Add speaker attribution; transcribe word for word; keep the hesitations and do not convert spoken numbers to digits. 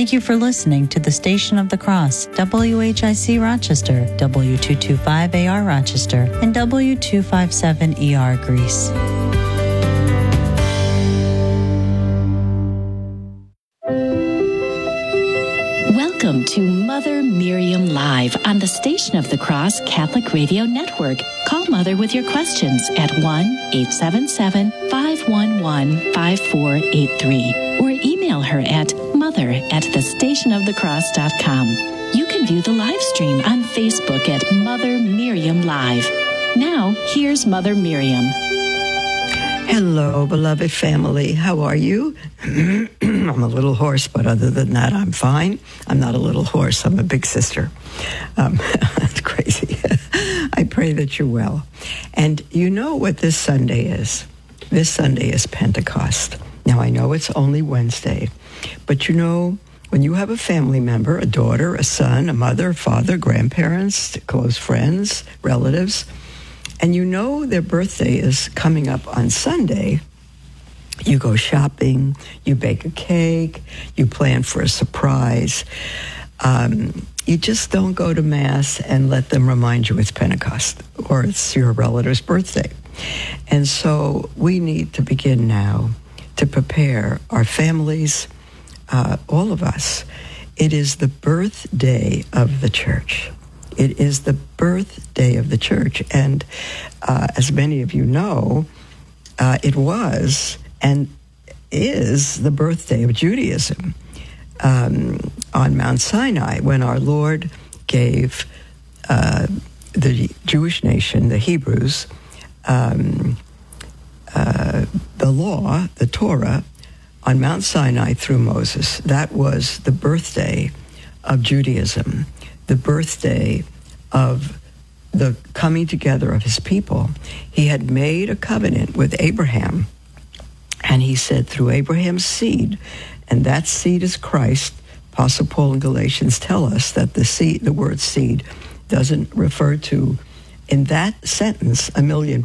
Speaker 1: Thank you for listening to the Station of the Cross, W H I C Rochester, W two twenty-five A R Rochester, and W two fifty-seven E R Greece.
Speaker 2: Welcome to Mother Miriam Live on the Station of the Cross Catholic Radio Network. Call Mother with your questions at one eight seven seven, five one one, five four eight three or email her at mother at the station of the cross dot com. You can view the live stream on Facebook at Mother Miriam Live. Now, here's Mother Miriam.
Speaker 3: Hello, beloved family. How are you? I'm a little hoarse, but other than that, I'm fine. I'm not a little horse. I'm a big sister. Um, that's crazy. I pray that you're well. And you know what this Sunday is? This Sunday is Pentecost. Now, I know it's only Wednesday, but you know, when you have a family member, a daughter, a son, a mother, father, grandparents, close friends, relatives, and you know their birthday is coming up on Sunday, you go shopping, you bake a cake, you plan for a surprise. Um, you just don't go to Mass and let them remind you it's Pentecost or it's your relative's birthday. And so we need to begin now to prepare our families, uh, all of us. It is the birthday of the church. It is the birthday of the church. And uh, as many of you know, uh, it was and is the birthday of Judaism um, on Mount Sinai, when our Lord gave uh, the Jewish nation, the Hebrews, um, uh, the law, the Torah, on Mount Sinai through Moses. That was the birthday of Judaism, the birthday of the coming together of his people. He had made a covenant with Abraham, and he said, through Abraham's seed, and that seed is Christ. Apostle Paul in Galatians tell us that the seed, the word seed, doesn't refer to, in that sentence, a million